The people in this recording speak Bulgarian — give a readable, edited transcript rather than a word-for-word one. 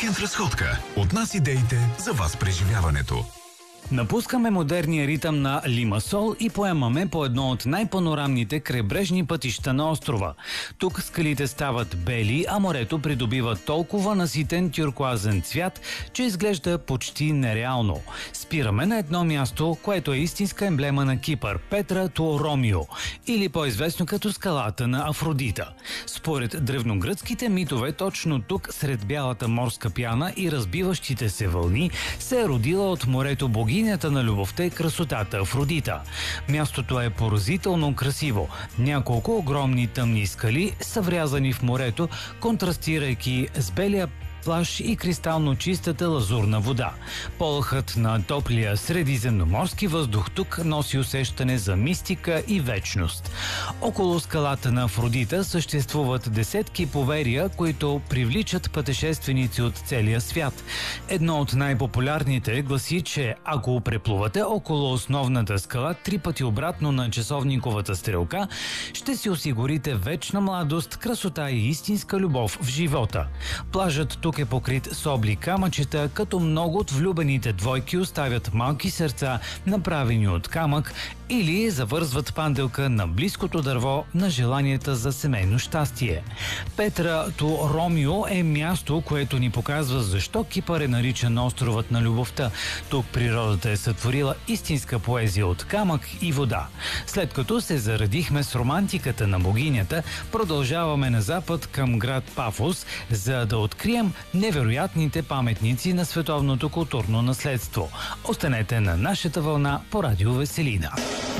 Уикенд разходка. От нас идеите, за вас преживяването. Напускаме модерния ритъм на Лимасол и поемаме по едно от най-панорамните крайбрежни пътища на острова. Тук скалите стават бели, а морето придобива толкова наситен тюркоазен цвят, че изглежда почти нереално. Спираме на едно място, което е истинска емблема на Кипър – Петра ту Ромио, или по-известно като скалата на Афродита. Според древногръцките митове, точно тук, сред бялата морска пяна и разбиващите се вълни, се е родила от морето богинята на любовта и красотата Афродита. Мястото е поразително красиво. Няколко огромни тъмни скали са врязани в морето, контрастирайки с белия плаж и кристално чистата лазурна вода. Полъхът на топлия средиземноморски въздух тук носи усещане за мистика и вечност. Около скалата на Афродита съществуват десетки поверия, които привличат пътешественици от целия свят. Едно от най-популярните гласи, че ако преплувате около основната скала 3 пъти обратно на часовниковата стрелка, ще си осигурите вечна младост, красота и истинска любов в живота. Плажът тук е покрит с обли камъчета, като много от влюбените двойки оставят малки сърца, направени от камък, или завързват панделка на близкото дърво на желанията за семейно щастие. Петра ту Ромио е място, което ни показва защо Кипър е наричан островът на любовта. Тук природата е сътворила истинска поезия от камък и вода. След като се заредихме с романтиката на богинята, продължаваме на запад към град Пафос, за да открием невероятните паметници на световното културно наследство. Останете на нашата вълна по Радио Веселина.